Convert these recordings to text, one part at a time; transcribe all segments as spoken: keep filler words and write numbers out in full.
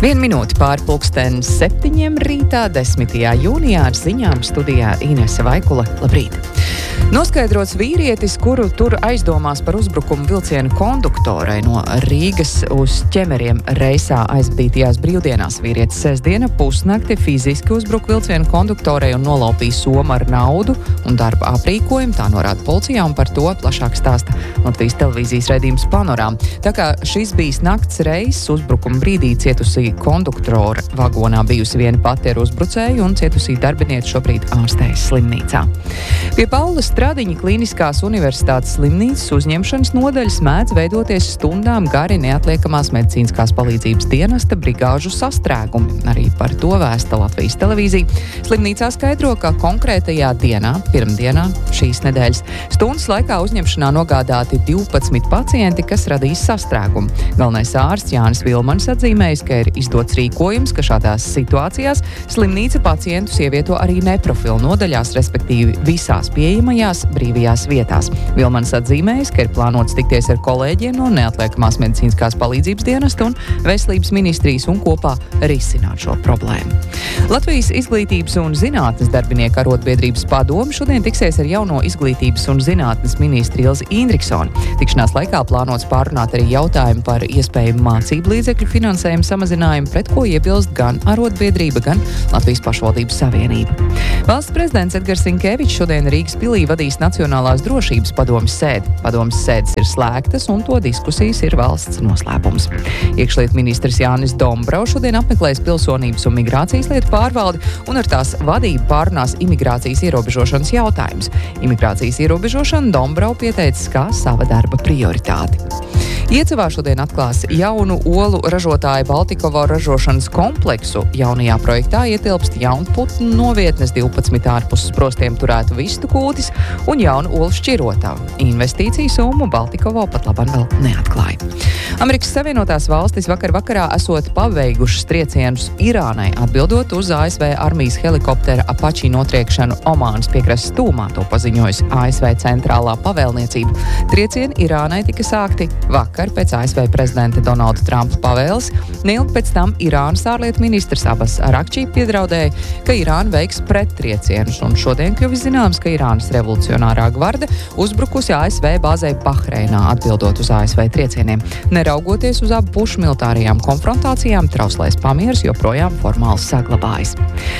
Vienu minūti pār pulksten septiņiem rītā, desmitajā jūnijā ar ziņām studijā Inese Vaikula. Labrīt! Noskaidrots vīrietis, kuru tur aizdomās par uzbrukumu vilcienu konduktorai no Rīgas uz Ķemeriem reisā aizbītajās brīvdienās. Vīrietis sestdiena pusnakti fiziski uzbruka vilcienu konduktorai un nolaupīja somu ar naudu un darba aprīkojumu. Tā norāda policijā, un par to plašāk stāsta Latvijas televīzijas raidījums Panorām. Tā kā šis bijis nakts reiss, uzbrukuma brīdī cietusī konduktora vagonā bijusi viena pati ar uzbrucēju, un cietusī darbinieci šobrīd ārstējas slimnīcā. Pie Paulas Stradiņa Kliniskās universitātes slimnīcas uzņemšanas nodaļas mēdz veidoties stundām gari neatliekamās medicīniskās palīdzības dienesta brigāžu sastrēgumi. Arī par to vēsta Latvijas televīzija. Slimnīcā skaidro, ka konkrētajā dienā, pirmdienā šīs nedēļas, stundas laikā uzņemšanā nogādāti divpadsmit pacienti, kas radīs sastrēgumu. Galvenais ārsts Jānis Vilmans atzīmējis, ka ir izdots rīkojums, ka šādās situācijās slimnīca pacientus ievieto arī neprofilu nodaļās, respektīvi visās pieejamajās brīvajās vietās. Vilmans atzīmējis, ka ir plānots tikties ar kolēģiem no neatliekamās medicīniskās palīdzības dienesta un veselības ministrijas un kopā risināt šo problēmu. Latvijas izglītības un zinātnes darbinieku arotbiedrības padome šodien tiksies ar jauno izglītības un zinātnes ministri Ilzi Indriksoni. Tikšanās laikā plānots pārunāt arī jautājumu par iespējamu mācību līdzekļu finansējumu samazinājumu, pret ko iebilst gan arotbiedrība, gan Latvijas pašvaldības savienība. Valsts prezidents Edgars Rinkevičs šodien Rīgas pilī vadīs Nacionālās drošības padomes sēdi. Padomes sēdes ir slēgtas un to diskusijas ir valsts noslēpums. Iekšlietu ministrs Jānis Dombrovs šodien apmeklēs pilsonības un migrācijas lietu pārvaldi un ar tās vadību pārunās imigrācijas ierobežošanas jautājumus. Imigrācijas ierobežošana Dombrovs pieteicis kā sava darba prioritāti. Iecevā šodien atklās jaunu olu ražotāja Baltikovo ražošanas kompleksu. Jaunajā projektā ietilpst jaunputnu novietnes, divpadsmit ārpus sprostiem turētu vistu kūtis un jaunu olu šķirotavu. Investīciju summu Baltikovo pat labam vēl neatklāja. Amerikas Savienotās valstis vakar vakarā esot paveikušas triecienus Irānai, atbildot uz A S V armijas helikoptera Apache notriekšanu Omānas piekrastes tūmā, to paziņojusi A S V centrālā pavēlniecība. Triecieni Irānai tika sākti vakar pēc A S V prezidenta Donalda Trumpa pavēles. Neilgi pēc tam Irānas ārlietu ministrs Abbas Arakčī piedraudēja, ka Irāna veiks prettriecienus, un šodien kļuvis zināms, ka Irānas revolucionārā gvarde uzbrukusi A S V bāzei Bahreinā, atbildot uz A S V triecieniem. Neraugoties uz abu pušu militārajām konfrontācijām, trauslais pamieris joprojām formāli saglabājas.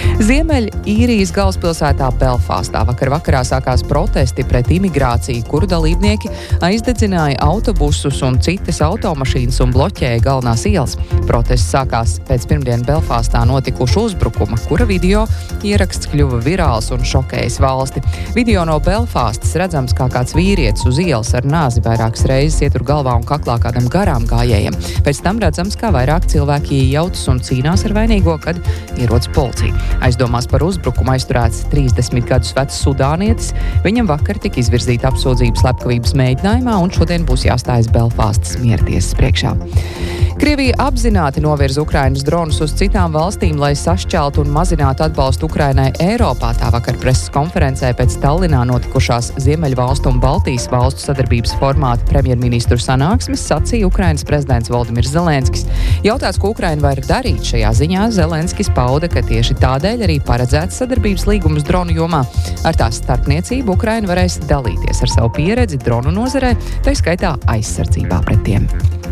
Ziemeļīrijas galvaspilsētā Belfāstā vakar vakarā sākās protesti pret imigrāciju, kuru dalībnieki aizdedzināja autobusus un citas automašīnas un bloķēja galvenās ielas. Protests sākās pēc pirmdien Belfāstā notikuša uzbrukuma, kura video ieraksts kļuva virāls un šokējis valsti. Video no Belfāstas redzams, kā kāds vīrietis uz ielas ar nāzi vairākas reizes ietur galvā un kaklā kādam garām gājējiem. Pēc tam redzams, kā vairāk cilvēki iejaucas un cīnās ar vainīgo, kad ierodas policija. Aizdomās par uzbrukumu aizturēts trīsdesmit gadus vecs sudānietis. Viņam vakar tika izvirzīta apsūdzība slepkavības mēģinājumā un šodien būs jāstājas Belfāstas miertiesas priekšā. Krievija apzināti novirza Ukrainas dronus uz citām valstīm, lai sašķeltu un mazinātu atbalstu Ukrainai Eiropā. Tā vakar preses konferencē pēc Tallinā notikušās Ziemeļvalstu un Baltijas valstu sadarbības formāta premjerministru sanāksmes sacīja Ukrainas prezidents Voldimirs Zelenskis. Jautāts, ko Ukraina var darīt šajā ziņā, Zelenskis pauda, ka tieši tādēļ arī paredzēts sadarbības līgums dronu jomā. Ar tās starpniecību Ukraina varēs dalīties ar savu pieredzi dronu nozarē, tai skaitā aizsardzībā pret tiem.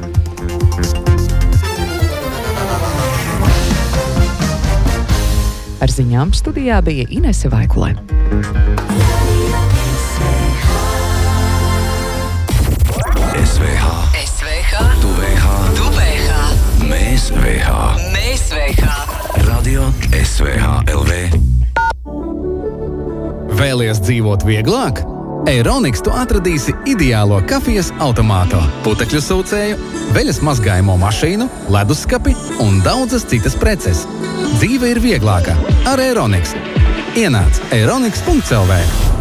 Ar ziņām studijā bija Inese Vaikula. S V H. S V H. Tu V H. Tu V H. Mēs V H. Mēs V H. Radio S V H L V. Vēlies dzīvot vieglāk? Eironiks tu atradīsi ideālo kafijas automātu, putekļu sūcēju, veļas mazgājamo mašīnu, leduskapi un daudzas citas preces. Dzīve ir vieglāka ar Eironiks. Ienāc eironiks punkts L V.